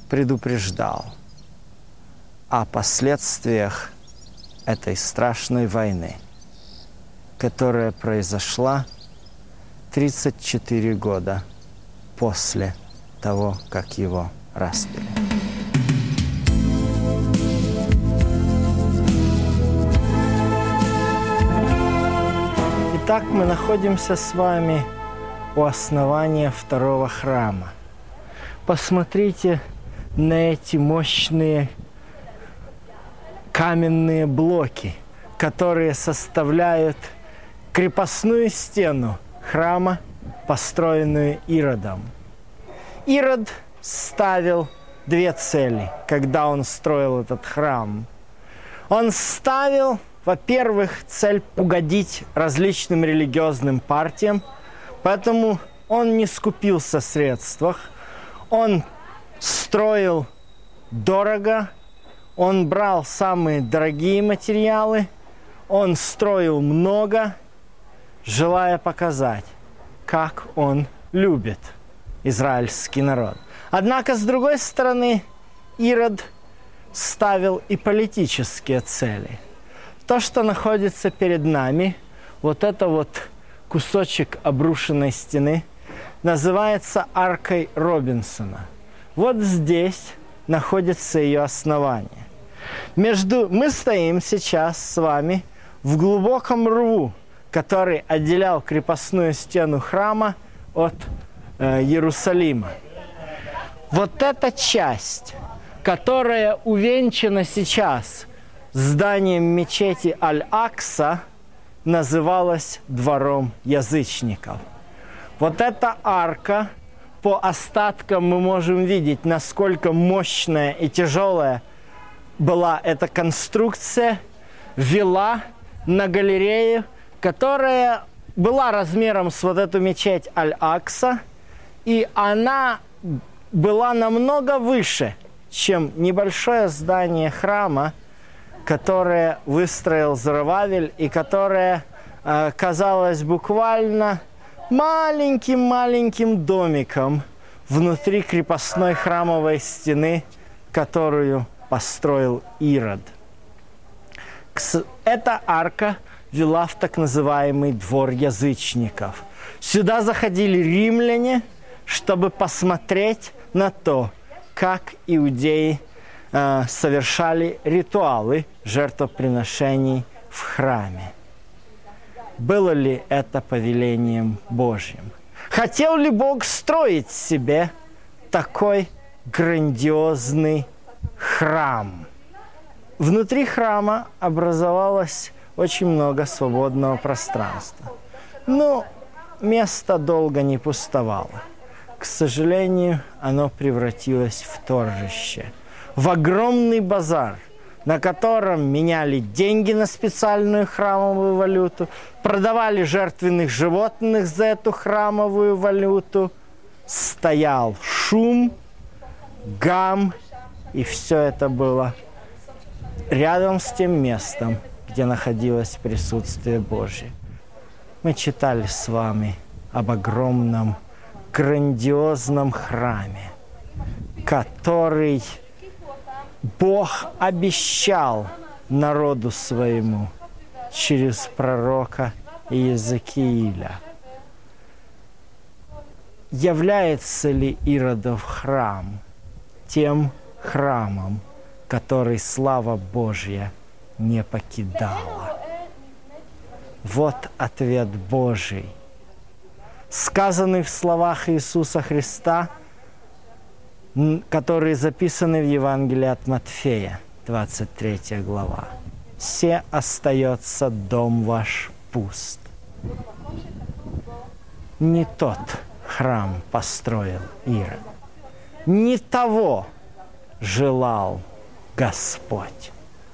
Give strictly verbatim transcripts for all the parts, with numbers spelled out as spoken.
предупреждал о последствиях этой страшной войны, которая произошла тридцать четыре года после того, как его распяли. Итак, мы находимся с вами у основания второго храма. Посмотрите на эти мощные каменные блоки, которые составляют крепостную стену храма, построенную Иродом. Ирод ставил две цели, когда он строил этот храм. Он ставил, во-первых, цель угодить различным религиозным партиям, поэтому он не скупился в средствах, он строил дорого, он брал самые дорогие материалы, он строил много, желая показать, как он любит израильский народ. Однако, с другой стороны, Ирод ставил и политические цели. То, что находится перед нами, вот это вот кусочек обрушенной стены, называется аркой Робинсона. Вот здесь находится ее основание. Между... Мы стоим сейчас с вами в глубоком рву, который отделял крепостную стену храма от э, Иерусалима. Вот эта часть, которая увенчана сейчас зданием мечети Аль-Акса, называлась двором язычников. Вот эта арка, по остаткам мы можем видеть, насколько мощная и тяжелая была эта конструкция, вела на галерею, которая была размером с вот эту мечеть Аль-Акса, и она была намного выше, чем небольшое здание храма, которое выстроил Зоровавель и которое э, казалось буквально маленьким-маленьким домиком внутри крепостной храмовой стены, которую построил Ирод. Эта арка вела в так называемый двор язычников. Сюда заходили римляне, чтобы посмотреть на то, как иудеи э, совершали ритуалы жертвоприношений в храме. Было ли это повелением Божьим? Хотел ли Бог строить себе такой грандиозный храм? Внутри храма образовалось очень много свободного пространства. Но место долго не пустовало. К сожалению, оно превратилось в торжище, в огромный базар, на котором меняли деньги на специальную храмовую валюту, продавали жертвенных животных за эту храмовую валюту, стоял шум, гам, и все это было рядом с тем местом, где находилось присутствие Божье. Мы читали с вами об огромном, грандиозном храме, который Бог обещал народу своему через пророка Иезекииля. Является ли Иродов храм тем храмом, который слава Божья не покидала? Вот ответ Божий, сказанный в словах Иисуса Христа, которые записаны в Евангелии от Матфея, двадцать третья глава. «Се остается дом ваш пуст». Не тот храм построил Ирод, не того желал Господь.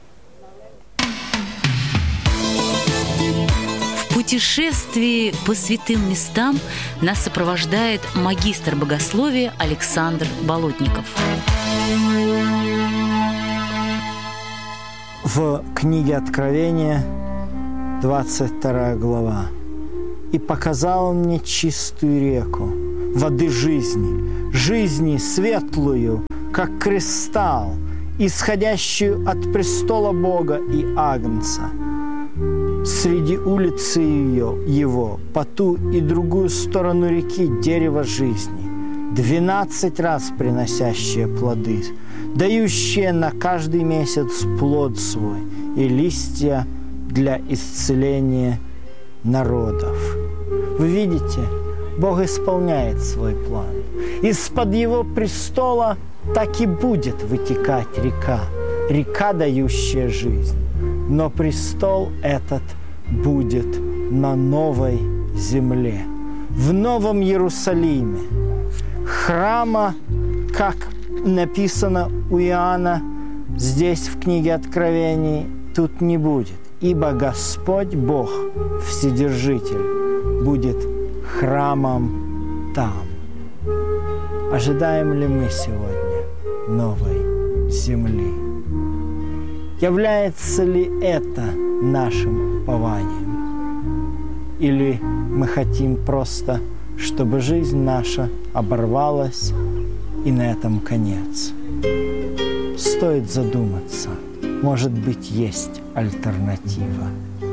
В путешествии по святым местам нас сопровождает магистр богословия Александр Болотников. В книге Откровения, двадцать вторая глава. «И показал он мне чистую реку, воды жизни, жизни светлую, как кристалл, исходящую от престола Бога и Агнца. Среди улицы ее, его, по ту и другую сторону реки дерево жизни, двенадцать раз приносящее плоды, дающее на каждый месяц плод свой и листья для исцеления народов. Вы видите, Бог исполняет свой план. Из-под Его престола так и будет вытекать река, река, дающая жизнь. Но престол этот будет на новой земле, в Новом Иерусалиме. Храма, как написано у Иоанна здесь в книге Откровений, тут не будет, ибо Господь Бог, Вседержитель, будет храмом там. Ожидаем ли мы сегодня новой земли? Является ли это нашим упованием? Или мы хотим просто, чтобы жизнь наша оборвалась и на этом конец? Стоит задуматься. Может быть, есть альтернатива.